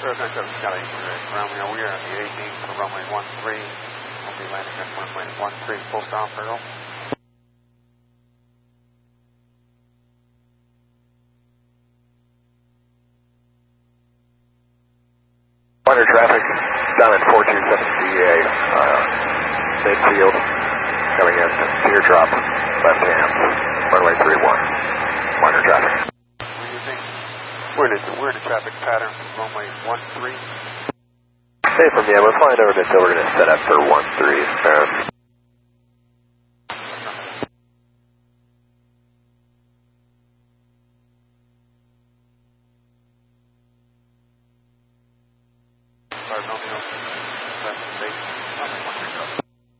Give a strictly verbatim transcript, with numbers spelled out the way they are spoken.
Aircraft Scott eighteen, Romeo, we are at the eighteen for runway one three. We'll be landing at runway one three, full stop, Earl. Under traffic, down at four two seven C A, uh, midfield, coming in, teardrop, left hand, runway three one, minor traffic. What do you think? We're in a, we're in a traffic pattern for runway one three. Hey, from yeah, we're flying over this, so we're going to set up for one three. Um,